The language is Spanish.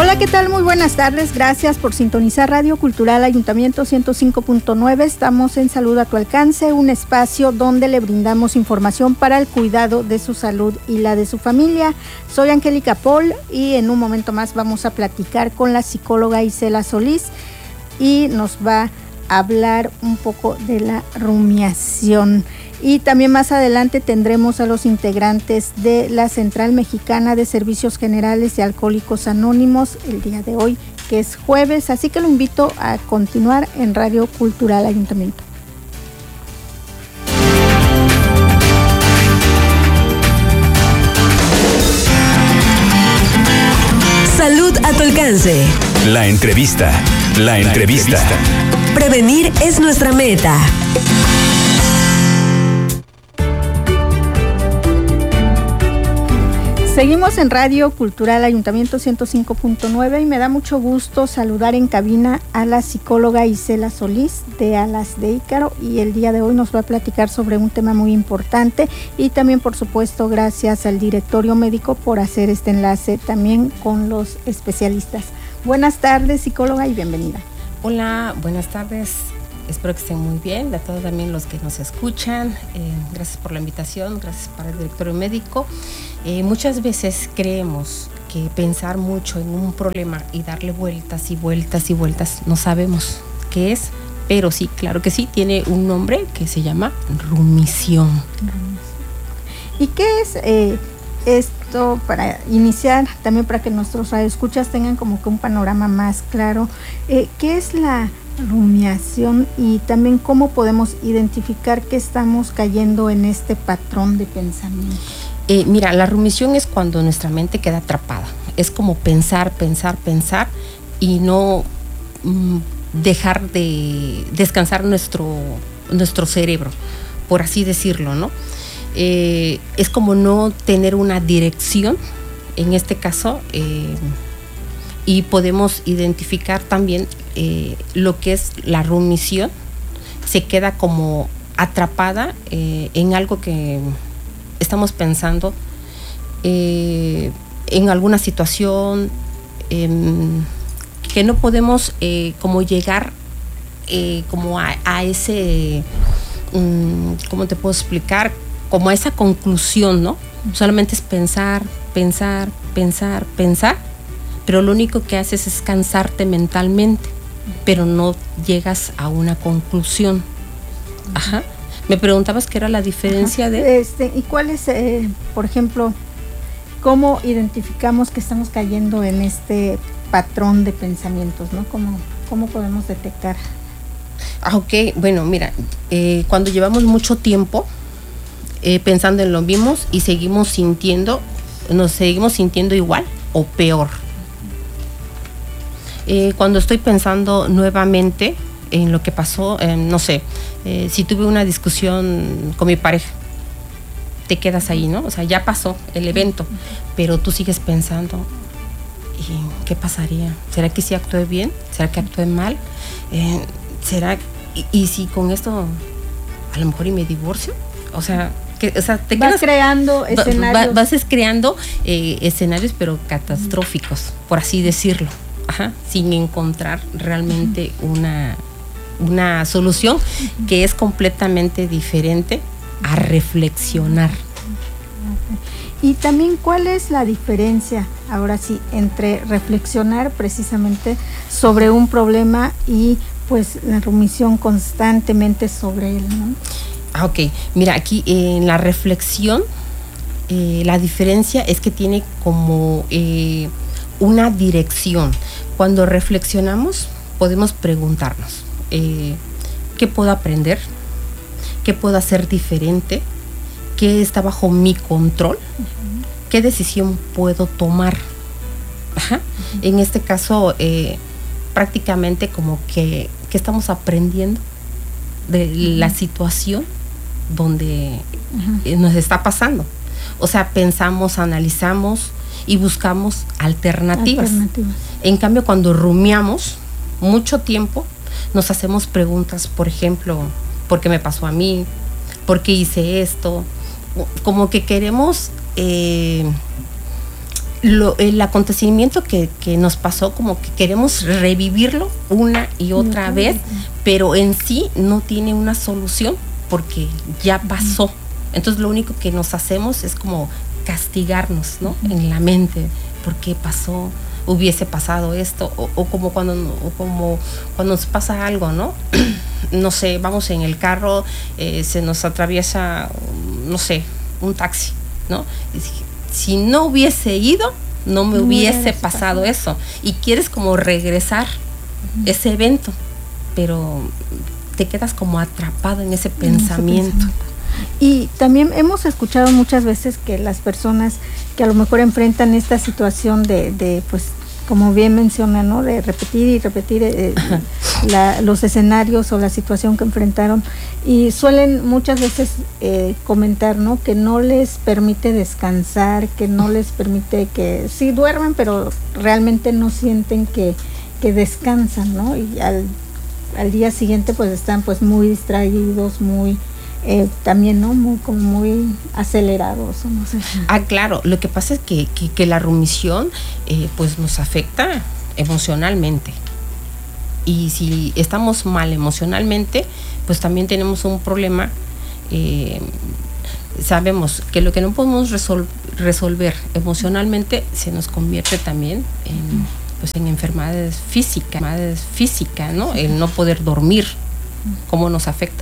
Hola, ¿qué tal? Muy buenas tardes. Gracias por sintonizar Radio Cultural Ayuntamiento 105.9. Estamos en Salud a tu alcance, un espacio donde le brindamos información para el cuidado de su salud y la de su familia. Soy Angélica Paul y en un momento más vamos a platicar con la psicóloga Isela Solís y nos va a hablar un poco de la rumiación. Y también más adelante tendremos a los integrantes de la Central Mexicana de Servicios Generales de Alcohólicos Anónimos el día de hoy, que es jueves, así que lo invito a continuar en Radio Cultural Ayuntamiento. Salud a tu alcance. La entrevista. Prevenir es nuestra meta. Seguimos en Radio Cultural Ayuntamiento 105.9 y me da mucho gusto saludar en cabina a la psicóloga Isela Solís de Alas de Ícaro, y el día de hoy nos va a platicar sobre un tema muy importante, y también por supuesto gracias al directorio médico por hacer este enlace también con los especialistas. Buenas tardes, psicóloga, y bienvenida. Hola, buenas tardes. Espero que estén muy bien, a todos también los que nos escuchan. Gracias por la invitación, gracias para el directorio médico. Muchas veces creemos que pensar mucho en un problema y darle vueltas y vueltas y vueltas, no sabemos qué es, pero sí, claro que sí, tiene un nombre que se llama rumiación. ¿Y qué es esto, para iniciar, también para que nuestros radioescuchas tengan como que un panorama más claro? ¿Qué es la rumiación y también cómo podemos identificar que estamos cayendo en este patrón de pensamiento? Mira, la rumiación es cuando nuestra mente queda atrapada. Es como pensar y no dejar de descansar nuestro cerebro, por así decirlo, ¿no? Es como no tener una dirección, en este caso, y podemos identificar también lo que es la rumiación. Se queda como atrapada en algo que estamos pensando, en alguna situación que no podemos como llegar como a ese, ¿cómo te puedo explicar? Como a esa conclusión, ¿no? Solamente es pensar, pero lo único que haces es cansarte mentalmente, pero no llegas a una conclusión. Ajá. Me preguntabas qué era la diferencia de... ¿Y cuál es, por ejemplo, cómo identificamos que estamos cayendo en este patrón de pensamientos, ¿no? ¿Cómo podemos detectar? Ok, bueno, mira, cuando llevamos mucho tiempo pensando en lo mismo y nos seguimos sintiendo igual o peor. Cuando estoy pensando nuevamente en lo que pasó, no sé, si tuve una discusión con mi pareja, te quedas ahí, ¿no? O sea, ya pasó el evento, pero tú sigues pensando, ¿y qué pasaría? ¿Será que sí actué bien? ¿Será que actué mal? ¿Será? ¿Y si con esto a lo mejor y me divorcio? O sea, te vas creando escenarios. Vas creando escenarios, pero catastróficos, por así decirlo. Ajá, sin encontrar realmente una solución que es completamente diferente a reflexionar. Y también, ¿cuál es la diferencia, ahora sí, entre reflexionar precisamente sobre un problema y pues la rumiación constantemente sobre él, ¿no? Ok, mira, aquí en la reflexión, la diferencia es que tiene como una dirección. Cuando reflexionamos, podemos preguntarnos, ¿qué puedo aprender? ¿Qué puedo hacer diferente? ¿Qué está bajo mi control? ¿Qué decisión puedo tomar? Ajá. En este caso, prácticamente como que estamos aprendiendo de la situación donde nos está pasando. O sea, pensamos, analizamos y buscamos alternativas. En cambio, cuando rumiamos mucho tiempo, nos hacemos preguntas, por ejemplo, ¿por qué me pasó a mí? ¿Por qué hice esto? Como que queremos el acontecimiento que nos pasó, como que queremos revivirlo una y otra vez, pero en sí no tiene una solución porque ya pasó. Entonces lo único que nos hacemos es como castigarnos, ¿no? En la mente, ¿por qué pasó? Hubiese pasado esto, o como cuando nos pasa algo, ¿no? No sé, vamos en el carro, se nos atraviesa, no sé, un taxi, ¿no? Si no hubiese ido, no me hubiese pasado eso. Y quieres como regresar ese evento, pero te quedas como atrapado en ese pensamiento. Y también hemos escuchado muchas veces que las personas que a lo mejor enfrentan esta situación de pues, como bien menciona, ¿no? De repetir y repetir los escenarios o la situación que enfrentaron, y suelen muchas veces comentar, ¿no? Que no les permite descansar, que no les permite, que sí duermen, pero realmente no sienten que descansan, ¿no? Y al día siguiente pues están pues muy distraídos, muy también, ¿no? Muy acelerados, no sé. Claro, lo que pasa es que la rumiación pues nos afecta emocionalmente. Y si estamos mal emocionalmente, pues también tenemos un problema. Sabemos que lo que no podemos resolver emocionalmente se nos convierte también en enfermedades físicas, ¿no? El no poder dormir, cómo nos afecta.